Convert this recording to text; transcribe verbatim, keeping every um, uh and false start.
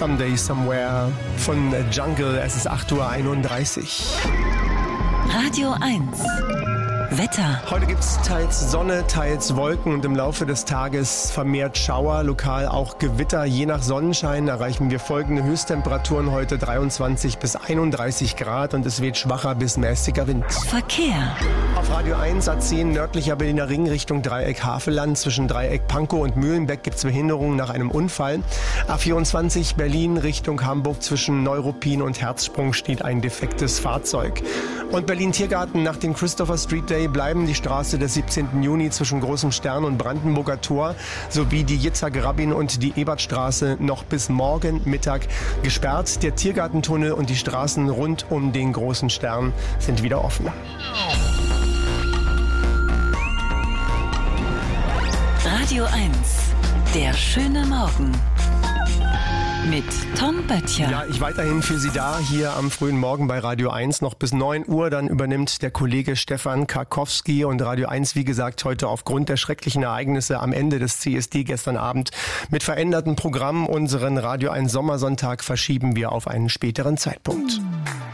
Someday Somewhere von Jungle. Es ist acht Uhr einunddreißig. Radio eins. Wetter. Heute gibt es teils Sonne, teils Wolken und im Laufe des Tages vermehrt Schauer, lokal auch Gewitter. Je nach Sonnenschein erreichen wir folgende Höchsttemperaturen heute: dreiundzwanzig bis einunddreißig Grad und es weht schwacher bis mäßiger Wind. Verkehr. Auf Radio eins A zehn nördlicher Berliner Ring Richtung Dreieck Havelland. Zwischen Dreieck Pankow und Mühlenbeck gibt es Behinderungen nach einem Unfall. A vierundzwanzig Berlin Richtung Hamburg zwischen Neuruppin und Herzsprung steht ein defektes Fahrzeug. Und Berlin-Tiergarten: nach dem Christopher Street Day bleiben die Straße des siebzehnten Juni zwischen Großem Stern und Brandenburger Tor sowie die Yitzhak Rabin und die Ebertstraße noch bis morgen Mittag gesperrt. Der Tiergartentunnel und die Straßen rund um den Großen Stern sind wieder offen. Radio eins. Der schöne Morgen. Mit Tom Böttcher. Ja, ich weiterhin für Sie da, hier am frühen Morgen bei Radio eins, noch bis neun Uhr. Dann übernimmt der Kollege Stefan Karkowski und Radio eins, wie gesagt, heute aufgrund der schrecklichen Ereignisse am Ende des C S D gestern Abend mit verändertem Programm. Unseren Radio eins Sommersonntag verschieben wir auf einen späteren Zeitpunkt.